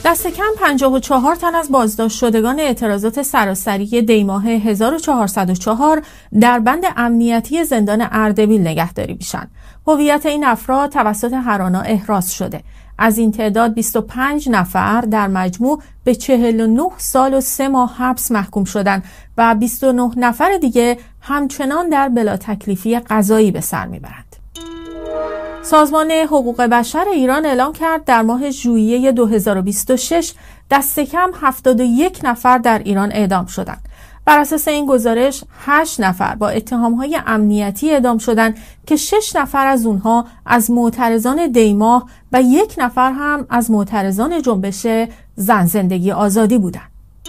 دست کم 54 تن از بازداشت شدگان اعتراضات سراسری دیماه 1404 در بند امنیتی زندان اردبیل نگهداری میشن. هویت این افراد توسط هرانا احراز شده. از این تعداد 25 نفر در مجموع به 49 سال و 3 ماه حبس محکوم شدند و 29 نفر دیگه همچنان در بلا تکلیفی قضایی به سر میبرند. سازمان حقوق بشر ایران اعلام کرد در ماه ژوئیه 2026 دست کم 71 نفر در ایران اعدام شدند. بر اساس این گزارش 8 نفر با اتهام‌های امنیتی اعدام شدند که 6 نفر از اونها از معترضان دیماه و 1 نفر هم از معترضان جنبش زن زندگی آزادی بودند.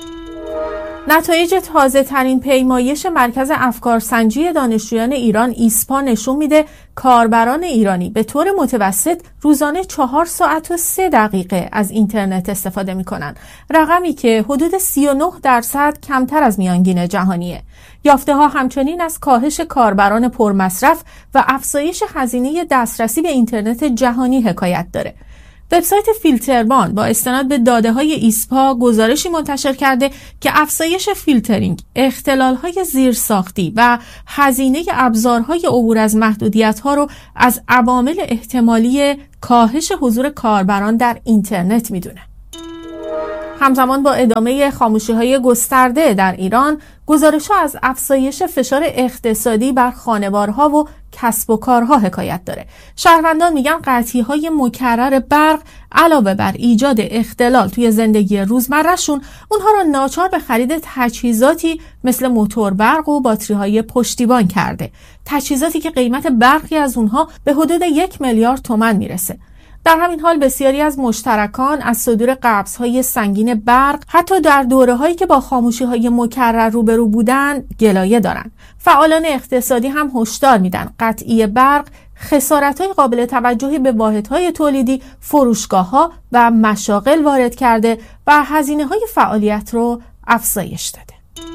نتایج تازه ترین پیمایش مرکز افکارسنجی دانشجویان ایران ایسپا نشون میده کاربران ایرانی به طور متوسط روزانه 4 ساعت و 3 دقیقه از اینترنت استفاده میکنن، رقمی که حدود 39% کمتر از میانگین جهانیه. یافته ها همچنین از کاهش کاربران پرمصرف و افزایش هزینه دسترسی به اینترنت جهانی حکایت داره. وبسایت فیلتربان با استناد به داده‌های ایسپا گزارشی منتشر کرده که افزایش فیلترینگ، اختلال‌های زیرساختی و هزینه ابزارهای عبور از محدودیت‌ها رو از عوامل احتمالی کاهش حضور کاربران در اینترنت میدونه. همزمان با ادامه خاموشی‌های گسترده در ایران، گزارش‌ها از افزایش فشار اقتصادی بر خانوارها و کسب و کارها حکایت داره. شهروندان میگن قطعی‌های مکرر برق علاوه بر ایجاد اختلال توی زندگی روزمره‌شون، اونها رو ناچار به خرید تجهیزاتی مثل موتور برق و باتری‌های پشتیبان کرده. تجهیزاتی که قیمت برخی از اونها به حدود 1 میلیارد تومان میرسه. در همین حال بسیاری از مشترکان از صدور قبض‌های سنگین برق حتی در دوره‌هایی که با خاموشی‌های مکرر روبرو بودن گلایه دارند. فعالان اقتصادی هم هشدار میدن قطعی برق خسارت‌های قابل توجهی به واحدهای تولیدی، فروشگاه‌ها و مشاغل وارد کرده و هزینه‌های فعالیت رو افزایش داده.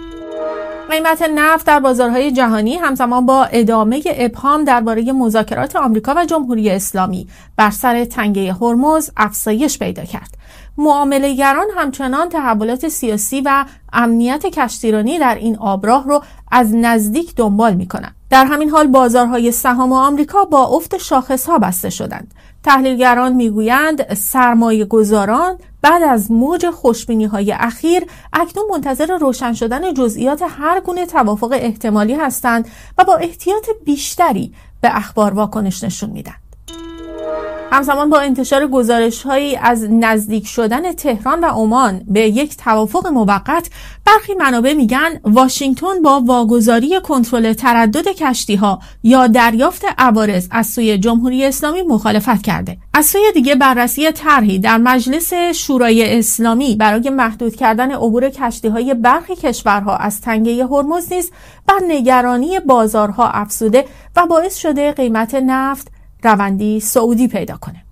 قیمت نفت در بازارهای جهانی همزمان با ادامه ابهام درباره مذاکرات آمریکا و جمهوری اسلامی بر سر تنگه هرمز افزایش پیدا کرد. معامله‌گران همچنان تحولات سیاسی و امنیت کشتیرانی در این آبراه رو از نزدیک دنبال می‌کنند. در همین حال بازارهای سهام آمریکا با افت شاخص‌ها بسته شدند. تحلیلگران میگویند سرمایه‌گذاران بعد از موج خوشبینی‌های اخیر اکنون منتظر روشن شدن جزئیات هر گونه توافق احتمالی هستند و با احتیاط بیشتری به اخبار واکنش نشون میدن. همزمان با انتشار گزارش‌هایی از نزدیک شدن تهران و عمان به یک توافق موقت، برخی منابع میگن واشنگتن با واگذاری کنترل تردد کشتی‌ها یا دریافت عوارض از سوی جمهوری اسلامی مخالفت کرده. از سوی دیگه بررسی طرحی در مجلس شورای اسلامی برای محدود کردن عبور کشتی‌های برخی کشورها از تنگه هرمز نیز بر نگرانی بازارها افزوده و باعث شده قیمت نفت روندی صعودی پیدا کنه.